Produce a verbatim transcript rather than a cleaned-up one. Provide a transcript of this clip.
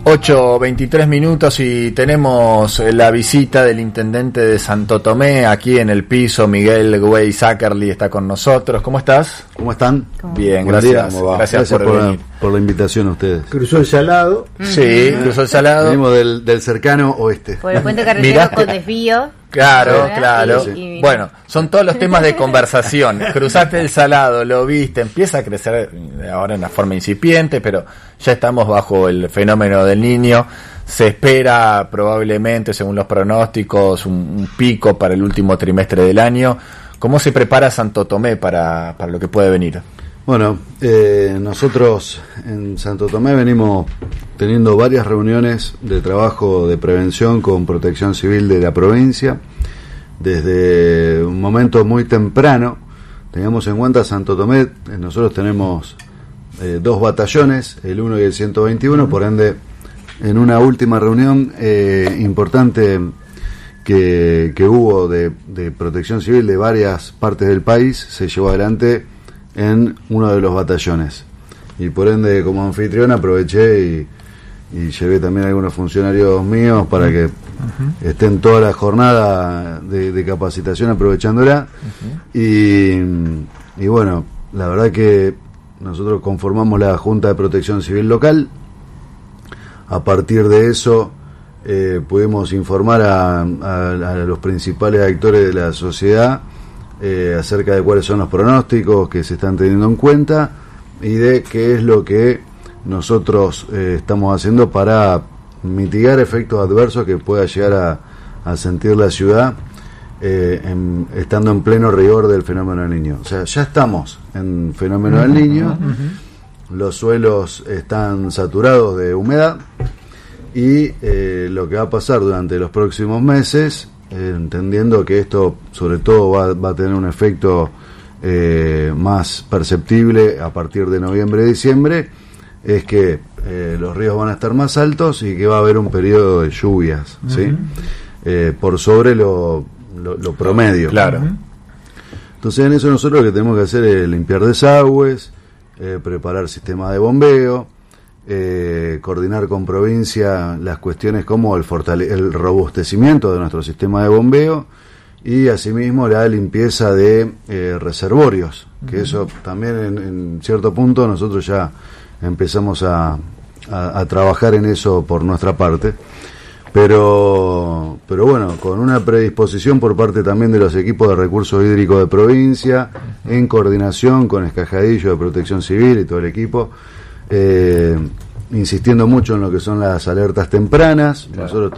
ocho veintitrés minutos y tenemos la visita del intendente de Santo Tomé aquí en el piso. Miguel Güey Zackerli está con nosotros. ¿Cómo estás? ¿Cómo están? ¿Cómo? Bien, Buen gracias. día, ¿cómo va? Gracias, Gracias por, por, venir. la, por la invitación a ustedes. Cruzó el Salado. Sí, cruzó el Salado. Venimos del, del cercano oeste. Por el puente carretero Miraste. con desvío. Claro, ¿verdad? claro. Y- y- Bueno, son todos los temas de conversación. Cruzaste el Salado, lo viste, empieza a crecer ahora en una forma incipiente, pero ya estamos bajo el fenómeno del Niño. Se espera probablemente, según los pronósticos, un, un pico para el último trimestre del año. ¿Cómo se prepara Santo Tomé para, para lo que puede venir? Bueno, eh, nosotros en Santo Tomé venimos teniendo varias reuniones de trabajo de prevención con Protección Civil de la provincia. Desde un momento muy temprano, tengamos en cuenta Santo Tomé, eh, nosotros tenemos eh, dos batallones, el uno y el ciento veintiuno, por ende, en una última reunión eh, importante que, que hubo de, de Protección Civil de varias partes del país, se llevó adelante en uno de los batallones. Y por ende, como anfitrión, aproveché y, y llevé también a algunos funcionarios míos para que uh-huh. estén toda la jornada de, de capacitación aprovechándola. Uh-huh. y, y bueno, la verdad que nosotros conformamos la Junta de Protección Civil local. A partir de eso eh, pudimos informar a, a, a los principales actores de la sociedad eh, acerca de cuáles son los pronósticos que se están teniendo en cuenta y de qué es lo que nosotros eh, estamos haciendo para mitigar efectos adversos que pueda llegar a, a sentir la ciudad eh, en, estando en pleno rigor del fenómeno del Niño. O sea, ya estamos en fenómeno del Niño. Uh-huh. Los suelos están saturados de humedad y eh, lo que va a pasar durante los próximos meses, eh, entendiendo que esto sobre todo va, va a tener un efecto eh, más perceptible a partir de noviembre y diciembre, es que eh, los ríos van a estar más altos y que va a haber un periodo de lluvias, uh-huh. ¿sí? eh, por sobre lo, lo, lo promedio. Claro. Uh-huh. Entonces en eso nosotros lo que tenemos que hacer es limpiar desagües, Eh, preparar sistemas de bombeo, eh, coordinar con provincia las cuestiones como el, fortale- el robustecimiento de nuestro sistema de bombeo y asimismo la limpieza de eh, reservorios, uh-huh. que eso también en, en cierto punto nosotros ya empezamos a, a, a trabajar en eso por nuestra parte. Pero, pero bueno, con una predisposición por parte también de los equipos de recursos hídricos de provincia, en coordinación con Escajadillo de Protección Civil y todo el equipo, eh, insistiendo mucho en lo que son las alertas tempranas. Claro. Nosotros